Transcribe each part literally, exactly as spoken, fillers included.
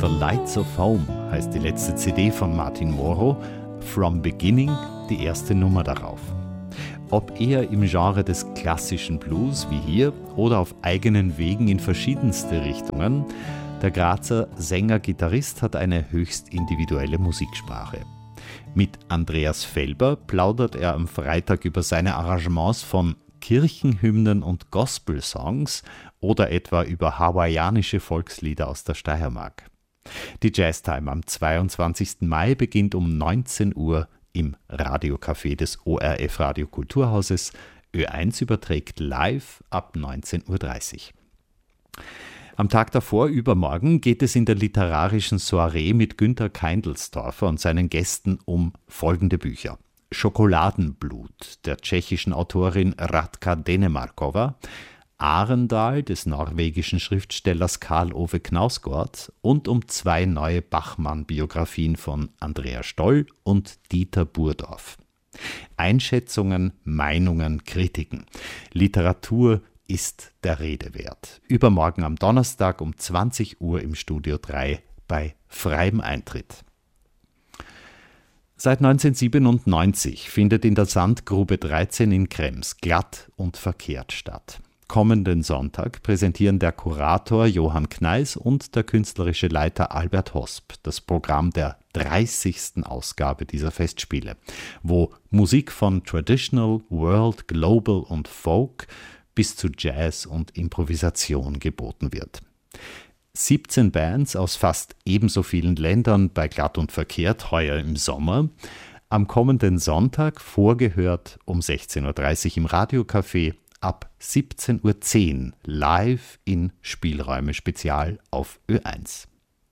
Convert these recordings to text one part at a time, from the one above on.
Flights of Home heißt die letzte C D von Martin Moreau, From Beginning die erste Nummer darauf. Ob eher im Genre des klassischen Blues wie hier oder auf eigenen Wegen in verschiedenste Richtungen, der Grazer Sänger-Gitarrist hat eine höchst individuelle Musiksprache. Mit Andreas Felber plaudert er am Freitag über seine Arrangements von Kirchenhymnen und Gospel-Songs oder etwa über hawaiianische Volkslieder aus der Steiermark. Die Jazztime am zweiundzwanzigsten Mai beginnt um neunzehn Uhr im Radiocafé des O R F Radio Kulturhauses. Ö eins überträgt live ab neunzehn Uhr dreißig. Am Tag davor, übermorgen, geht es in der literarischen Soiree mit Günter Keindelsdorfer und seinen Gästen um folgende Bücher. Schokoladenblut der tschechischen Autorin Radka Denemarkova, Arendal des norwegischen Schriftstellers Karl Ove Knausgård und um zwei neue Bachmann-Biografien von Andrea Stoll und Dieter Burdorf. Einschätzungen, Meinungen, Kritiken. Literatur ist der Rede wert. Übermorgen am Donnerstag um zwanzig Uhr im Studio drei bei freiem Eintritt. Seit neunzehnhundertsiebenundneunzig findet in der Sandgrube dreizehn in Krems glatt und verkehrt statt. Kommenden Sonntag präsentieren der Kurator Johann Kneis und der künstlerische Leiter Albert Hosp das Programm der dreißigsten Ausgabe dieser Festspiele, wo Musik von Traditional, World, Global und Folk bis zu Jazz und Improvisation geboten wird. siebzehn Bands aus fast ebenso vielen Ländern bei Glatt und Verkehrt heuer im Sommer. Am kommenden Sonntag vorgehört um sechzehn Uhr dreißig im Radiocafé, ab siebzehn Uhr zehn live in Spielräume Spezial auf Ö eins.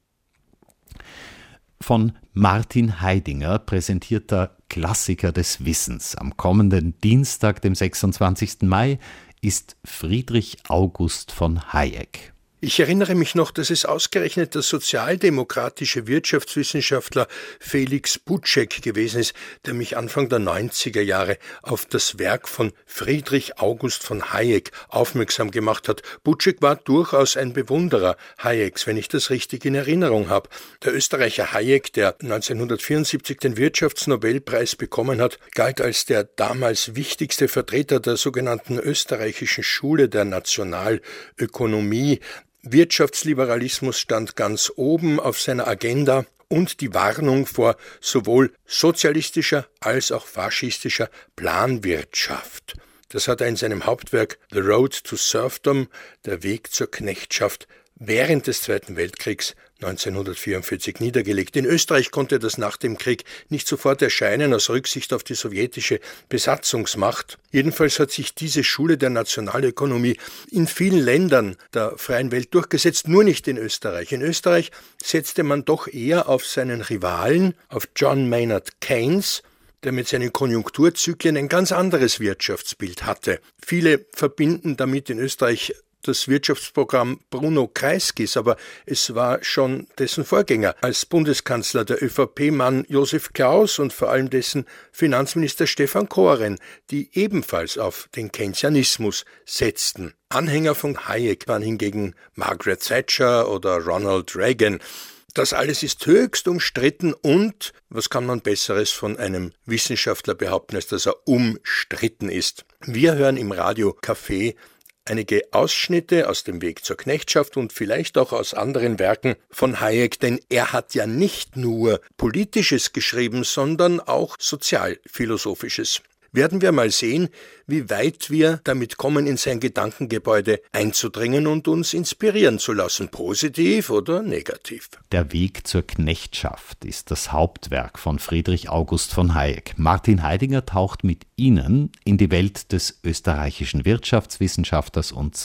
Von Martin Heidinger präsentierter Klassiker des Wissens am kommenden Dienstag, dem sechsundzwanzigsten Mai, ist Friedrich August von Hayek. Ich erinnere mich noch, dass es ausgerechnet der sozialdemokratische Wirtschaftswissenschaftler Felix Butschek gewesen ist, der mich Anfang der neunziger Jahre auf das Werk von Friedrich August von Hayek aufmerksam gemacht hat. Butschek war durchaus ein Bewunderer Hayeks, wenn ich das richtig in Erinnerung habe. Der Österreicher Hayek, der neunzehnhundertvierundsiebzig den Wirtschaftsnobelpreis bekommen hat, galt als der damals wichtigste Vertreter der sogenannten österreichischen Schule der Nationalökonomie. Wirtschaftsliberalismus stand ganz oben auf seiner Agenda und die Warnung vor sowohl sozialistischer als auch faschistischer Planwirtschaft. Das hat er in seinem Hauptwerk The Road to Serfdom, der Weg zur Knechtschaft, während des Zweiten Weltkriegs neunzehnhundertvierundvierzig niedergelegt. In Österreich konnte das nach dem Krieg nicht sofort erscheinen, aus Rücksicht auf die sowjetische Besatzungsmacht. Jedenfalls hat sich diese Schule der Nationalökonomie in vielen Ländern der freien Welt durchgesetzt, nur nicht in Österreich. In Österreich setzte man doch eher auf seinen Rivalen, auf John Maynard Keynes, der mit seinen Konjunkturzyklen ein ganz anderes Wirtschaftsbild hatte. Viele verbinden damit in Österreich das Wirtschaftsprogramm Bruno Kreiskys, aber es war schon dessen Vorgänger als Bundeskanzler, der ÖVP-Mann Josef Klaus und vor allem dessen Finanzminister Stefan Koren, die ebenfalls auf den Keynesianismus setzten. Anhänger von Hayek waren hingegen Margaret Thatcher oder Ronald Reagan. Das alles ist höchst umstritten und, was kann man Besseres von einem Wissenschaftler behaupten, als dass er umstritten ist. Wir hören im Radio Café einige Ausschnitte aus dem Weg zur Knechtschaft und vielleicht auch aus anderen Werken von Hayek, denn er hat ja nicht nur Politisches geschrieben, sondern auch Sozialphilosophisches. Werden wir mal sehen, wie weit wir damit kommen, in sein Gedankengebäude einzudringen und uns inspirieren zu lassen, positiv oder negativ. Der Weg zur Knechtschaft ist das Hauptwerk von Friedrich August von Hayek. Martin Heidinger taucht mit Ihnen in die Welt des österreichischen Wirtschaftswissenschaftlers und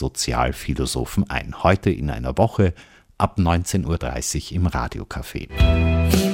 Sozialphilosophen ein. Heute in einer Woche ab neunzehn Uhr dreißig im Radiocafé.